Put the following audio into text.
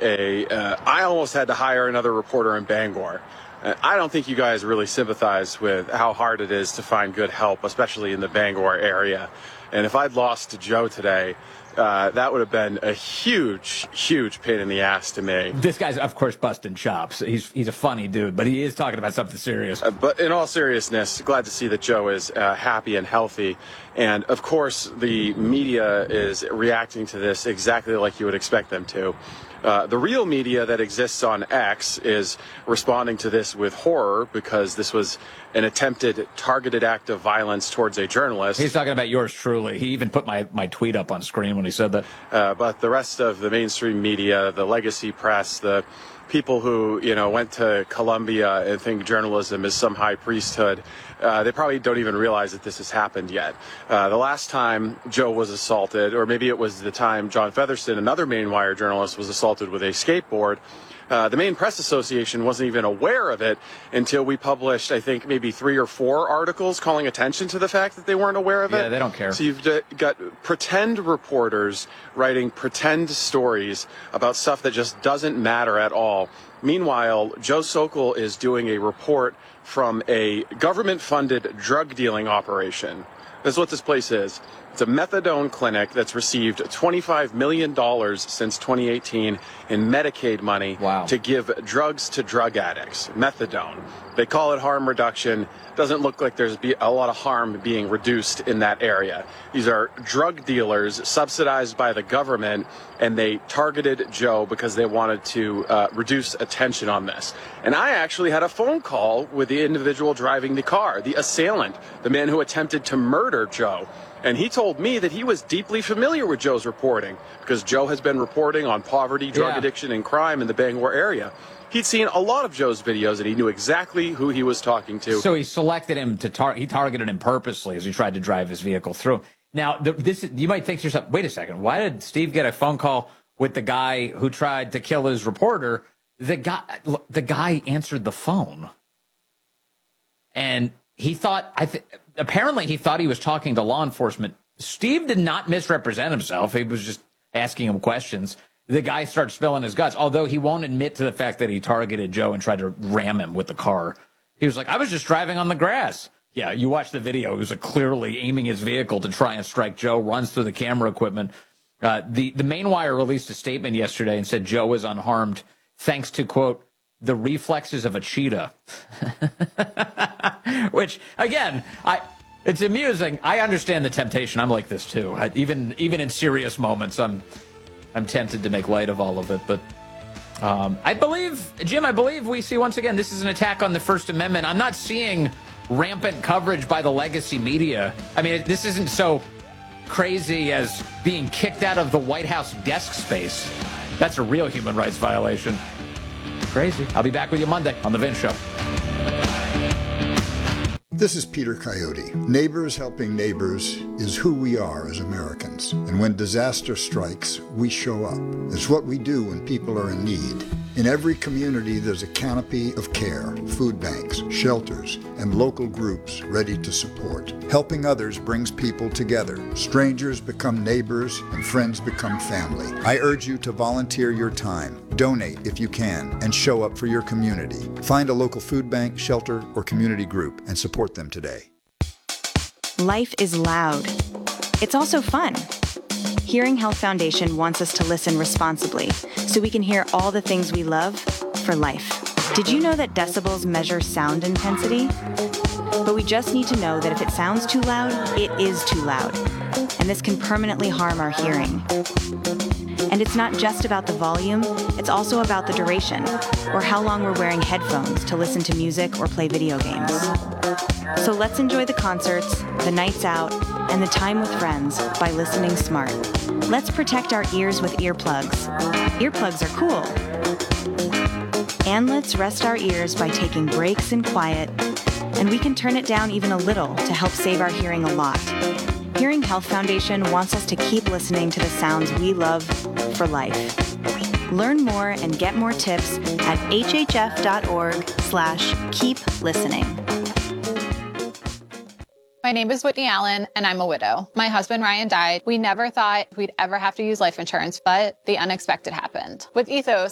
I almost had to hire another reporter in Bangor. I don't think you guys really sympathize with how hard it is to find good help, especially in the Bangor area. And if I'd lost to Joe today, that would have been a huge, huge pain in the ass to me. This guy's, of course, busting chops. He's a funny dude, but he is talking about something serious. But in all seriousness, glad to see that Joe is happy and healthy. And, of course, the media is reacting to this exactly like you would expect them to. The real media that exists on X is responding to this with horror because this was an attempted targeted act of violence towards a journalist. He's talking about yours truly. He even put my tweet up on screen when he said that. But the rest of the mainstream media, the legacy press, the people who, went to Columbia and think journalism is some high priesthood, they probably don't even realize that this has happened yet. The last time Joe was assaulted, or maybe it was the time John Featherston, another Maine Wire journalist, was assaulted with a skateboard, the Maine Press Association wasn't even aware of it until we published, I think, maybe 3 or 4 articles calling attention to the fact that they weren't aware of it. Yeah, they don't care. So you've got pretend reporters writing pretend stories about stuff that just doesn't matter at all. Meanwhile, Joe Sokol is doing a report from a government-funded drug dealing operation. This is what this place is. It's a methadone clinic that's received $25 million since 2018 in Medicaid money to give drugs to drug addicts, methadone. They call it harm reduction. Doesn't look like there's a lot of harm being reduced in that area. These are drug dealers subsidized by the government, and they targeted Joe because they wanted to reduce attention on this. And I actually had a phone call with the individual driving the car, the assailant, the man who attempted to murder Joe. And he told me that he was deeply familiar with Joe's reporting because Joe has been reporting on poverty, drug addiction, and crime in the Bangor area. He'd seen a lot of Joe's videos, and he knew exactly who he was talking to. So he selected him he targeted him purposely as he tried to drive his vehicle through. Now, you might think to yourself, wait a second, why did Steve get a phone call with the guy who tried to kill his reporter? The guy answered the phone. And he thought, apparently he thought he was talking to law enforcement. Steve did not misrepresent himself. He was just asking him questions. The guy starts spilling his guts, although he won't admit to the fact that he targeted Joe and tried to ram him with the car. He was like, I was just driving on the grass. Yeah, you watch the video. He was clearly aiming his vehicle to try and strike Joe, runs through the camera equipment. The Maine Wire released a statement yesterday and said Joe was unharmed thanks to, quote, the reflexes of a cheetah. Which, again, it's amusing. I understand the temptation. I'm like this, too. Even in serious moments, I'm tempted to make light of all of it. But I believe we see once again, this is an attack on the First Amendment. I'm not seeing rampant coverage by the legacy media. I mean, this isn't so crazy as being kicked out of the White House desk space. That's a real human rights violation. Crazy. I'll be back with you Monday on The Vince Show. This is Peter Coyote. Neighbors helping neighbors is who we are as Americans. And when disaster strikes, we show up. It's what we do when people are in need. In every community, there's a canopy of care, food banks, shelters, and local groups ready to support. Helping others brings people together. Strangers become neighbors, and friends become family. I urge you to volunteer your time, donate if you can, and show up for your community. Find a local food bank, shelter, or community group and support them today. Life is loud. It's also fun. Hearing Health Foundation wants us to listen responsibly so we can hear all the things we love for life. Did you know that decibels measure sound intensity? But we just need to know that if it sounds too loud, it is too loud. And this can permanently harm our hearing. And it's not just about the volume, it's also about the duration, or how long we're wearing headphones to listen to music or play video games. So let's enjoy the concerts, the nights out, and the time with friends by listening smart. Let's protect our ears with earplugs. Earplugs are cool. And let's rest our ears by taking breaks in quiet, and we can turn it down even a little to help save our hearing a lot. Hearing Health Foundation wants us to keep listening to the sounds we love for life. Learn more and get more tips at hhf.org/keep listening. My name is Whitney Allen, and I'm a widow. My husband, Ryan, died. We never thought we'd ever have to use life insurance, but the unexpected happened. With Ethos,